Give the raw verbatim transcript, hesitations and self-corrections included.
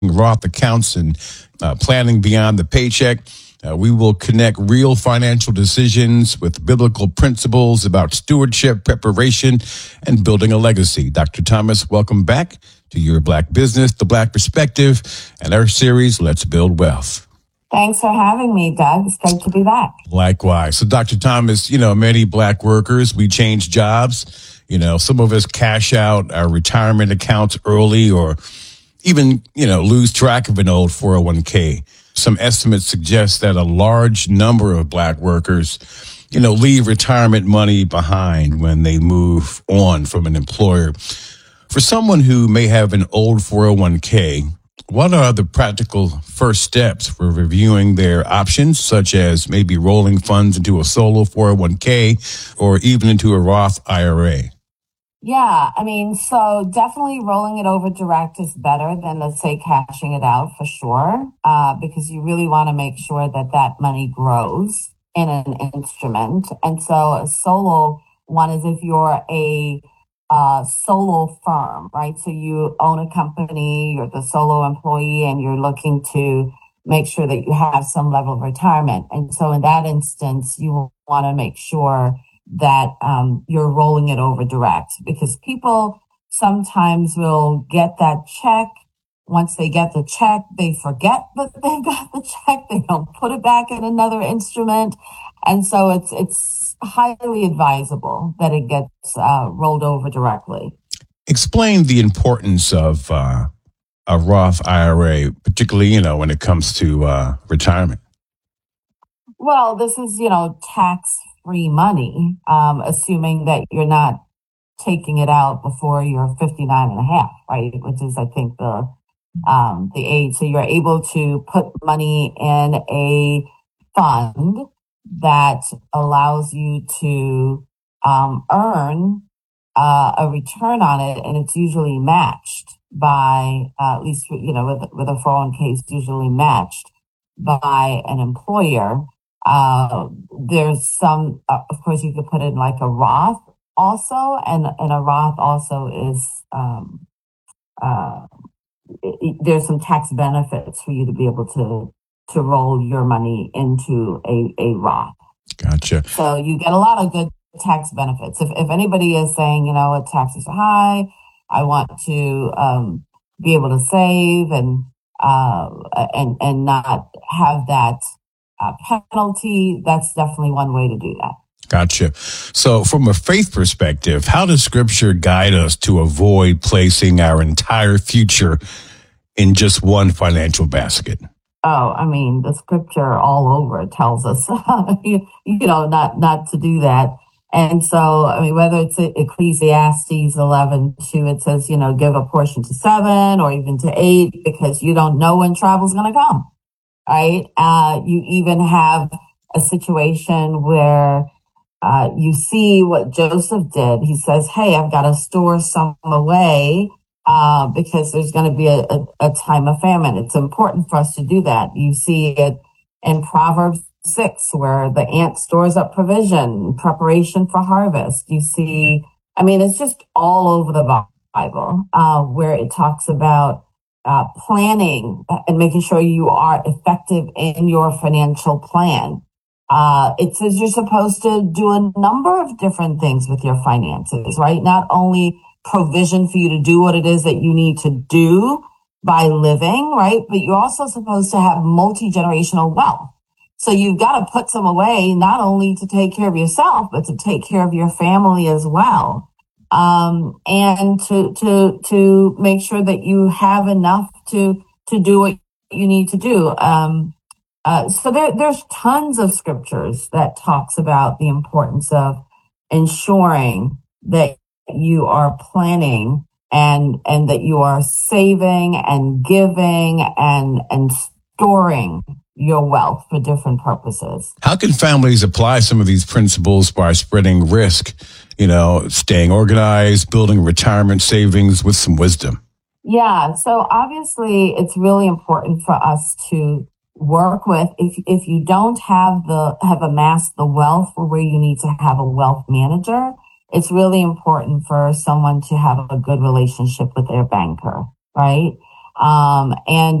Roth accounts and uh, planning beyond the paycheck. Uh, we will connect real financial decisions with biblical principles about stewardship, preparation, and building a legacy. Doctor Thomas, welcome back to Your Black Business, The Black Perspective, and our series, Let's Build Wealth. Thanks for having me, Doug. It's great to be back. Likewise. So, Doctor Thomas, you know, many Black workers, we change jobs. You know, some of us cash out our retirement accounts early or even, you know, lose track of an old four oh one k. Some estimates suggest that a large number of Black workers, you know, leave retirement money behind when they move on from an employer. For someone who may have an old four oh one k, what are the practical first steps for reviewing their options, such as maybe rolling funds into a solo four oh one k or even into a Roth I R A? Yeah, I mean, so definitely rolling it over direct is better than, let's say, cashing it out for sure, uh, because you really want to make sure that that money grows in an instrument. And so a solo one is if you're a uh, solo firm, right? So you own a company, you're the solo employee, and you're looking to make sure that you have some level of retirement. And so in that instance, you want to make sure that um, you're rolling it over direct, because people sometimes will get that check. Once they get the check, they forget that they got the check. They don't put it back in another instrument. And so it's it's highly advisable that it gets uh, rolled over directly. Explain the importance of uh, a Roth I R A, particularly, you know, when it comes to uh, retirement. Well, this is, you know, tax free money, um, assuming that you're not taking it out before you're fifty-nine and a half, right? Which is, I think, the um, the age. So you're able to put money in a fund that allows you to um, earn uh, a return on it, and it's usually matched by, uh, at least, you know, with, with a four oh one k, it's usually matched by an employer. Uh, there's some, uh, of course, you could put in like a Roth also, and, and a Roth also is, um, uh, it, it, there's some tax benefits for you to be able to, to roll your money into a, a Roth. Gotcha. So you get a lot of good tax benefits. If, if anybody is saying, you know, what taxes are high, I want to, um, be able to save and, uh, and, and not have that, Uh, penalty, that's definitely one way to do that. Gotcha. So from a faith perspective, how does Scripture guide us to avoid placing our entire future in just one financial basket? Oh, I mean, the Scripture all over tells us, you, you know, not, not to do that. And so, I mean, whether it's Ecclesiastes eleven two, it says, you know, give a portion to seven or even to eight, because you don't know when trouble's going to come. Right? Uh, you even have a situation where uh, you see what Joseph did. He says, hey, I've got to store some away uh, because there's going to be a, a, a time of famine. It's important for us to do that. You see it in Proverbs six, where the ant stores up provision, preparation for harvest. You see, I mean, it's just all over the Bible uh, where it talks about Uh, planning and making sure you are effective in your financial plan. Uh, it says you're supposed to do a number of different things with your finances, right? Not only provision for you to do what it is that you need to do by living, right? But you're also supposed to have multi-generational wealth. So you've got to put some away, not only to take care of yourself, but to take care of your family as well. Um, and to, to, to make sure that you have enough to, to do what you need to do. Um, uh, so there, there's tons of scriptures that talks about the importance of ensuring that you are planning and, and that you are saving and giving and, and storing your wealth for different purposes. How can families apply some of these principles by spreading risk, you know, staying organized, building retirement savings with some wisdom? Yeah, so obviously it's really important for us to work with, if if you don't have the have amassed the wealth for where you need to have a wealth manager, it's really important for someone to have a good relationship with their banker, right? Um, and